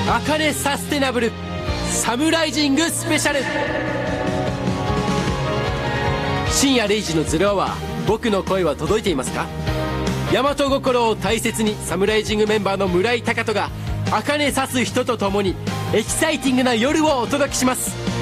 あかねサステナブルサムライジングスペシャル。深夜0時のゼロアワー、僕の声は届いていますか？大和心を大切に、サムライジングメンバーの村井貴人があかね刺す人と共にエキサイティングな夜をお届けします。